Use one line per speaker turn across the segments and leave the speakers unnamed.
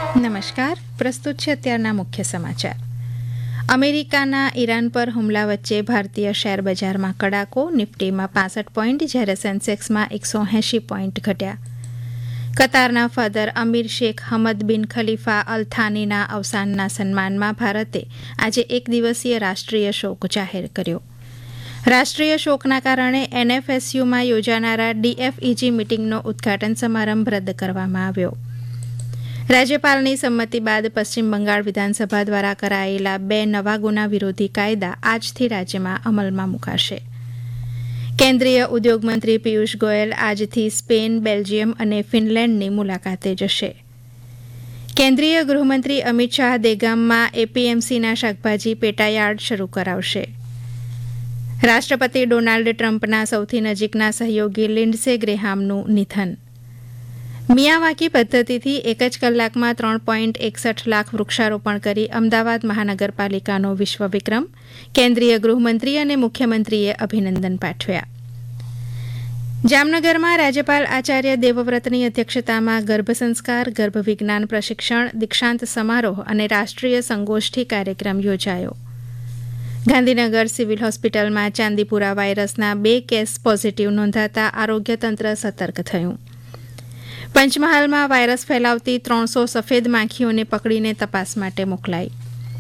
નમસ્કાર, પ્રસ્તુત છે અત્યારના મુખ્ય સમાચાર. અમેરિકાના ઈરાન પર હુમલા વચ્ચે ભારતીય શેર બજારમાં કડાકો, નિફ્ટીમાં 65 પોઈન્ટ જ્યારે સેન્સેક્સમાં 180 પોઈન્ટ ઘટ્યા. કતારના ફાધર અમીર શેખ હમદ બિન ખલીફા અલ થાનીના અવસાનના સન્માનમાં ભારતે આજે એક દિવસીય રાષ્ટ્રીય શોક જાહેર કર્યો. રાષ્ટ્રીય શોકના કારણે એનએફએસયુમાં યોજાનારા ડીએફઈજી મિટિંગનો ઉદ્ઘાટન સમારંભ રદ કરવામાં આવ્યો. રાજ્યપાલની સંમતિ બાદ પશ્ચિમ બંગાળ વિધાનસભા દ્વારા કરાયેલા 2 નવા ગુના વિરોધી કાયદા આજથી રાજ્યમાં અમલમાં મુકાશે. કેન્દ્રીય ઉદ્યોગ મંત્રી પિયુષ ગોયલ આજથી સ્પેન, બેલ્જિયમ અને ફિનલેન્ડની મુલાકાતે જશે. કેન્દ્રીય ગૃહમંત્રી અમિત શાહ દેગામમાં એપીએમસીના શાકભાજી પેટાયાર્ડ શરૂ કરાવશે. રાષ્ટ્રપતિ ડોનાલ્ડ ટ્રમ્પના સૌથી નજીકના સહયોગી લિન્ડસે ગ્રેહામનું નિધન. મિયાવાકી પદ્ધતિથી એક જ કલાકમાં 3.61 લાખ વૃક્ષારોપણ કરી અમદાવાદ મહાનગરપાલિકાનો વિશ્વ વિક્રમ. કેન્દ્રીય ગૃહમંત્રી અને મુખ્યમંત્રીએ અભિનંદન પાઠવ્યા. જામનગરમાં રાજ્યપાલ આચાર્ય દેવવ્રતની અધ્યક્ષતામાં ગર્ભ સંસ્કાર, ગર્ભ વિજ્ઞાન પ્રશિક્ષણ, દીક્ષાંત સમારોહ અને રાષ્ટ્રીય સંગોષ્ઠી કાર્યક્રમ યોજાયો. ગાંધીનગર સિવિલ હોસ્પિટલમાં ચાંદીપુરા વાયરસના 2 કેસ પોઝિટિવ નોંધાતા આરોગ્ય તંત્ર સતર્ક થયું. પંચમહાલમાં વાયરસ ફેલાવતી 300 સફેદ માખીઓને પકડીને તપાસ માટે મોકલાઈ.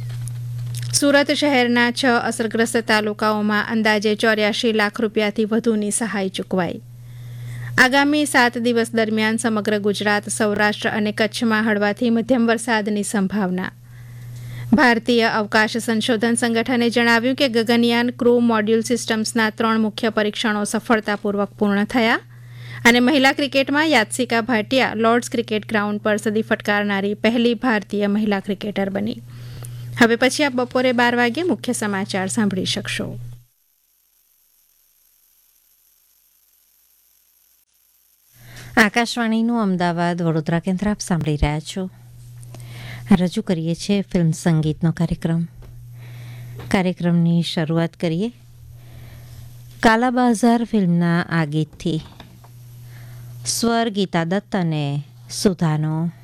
સુરત શહેરના 6 અસરગ્રસ્ત તાલુકાઓમાં અંદાજે 84 લાખ રૂપિયાથી વધુની સહાય ચૂકવાઈ. આગામી 7 દિવસ દરમિયાન સમગ્ર ગુજરાત, સૌરાષ્ટ્ર અને કચ્છમાં હળવાથી મધ્યમ વરસાદની સંભાવના. ભારતીય અવકાશ સંશોધન સંગઠને જણાવ્યું કે ગગનયાન ક્રૂ મોડ્યુલ સિસ્ટમ્સના 3 મુખ્ય પરીક્ષણો સફળતાપૂર્વક પૂર્ણ થયા. અને મહિલા ક્રિકેટમાં યાત્સિકા ભાટિયા લોર્ડ્સ ક્રિકેટ ગ્રાઉન્ડ પર સદી ફટકારનારી પહેલી ભારતીય મહિલા ક્રિકેટર બની. હવે પછી આપ બપોરે 12 વાગે મુખ્ય સમાચાર સાંભળી શકશો.
આકાશવાણીનું અમદાવાદ વડોદરા કેન્દ્ર આપ સાંભળી રહ્યા છો. રજૂ કરીએ છીએ ફિલ્મ સંગીતનો કાર્યક્રમ. કાર્યક્રમની શરૂઆત કરીએ કાલાબાઝાર ફિલ્મના આ ગીતથી. સ્વર ગીતા દત્ત અને સુધાનો.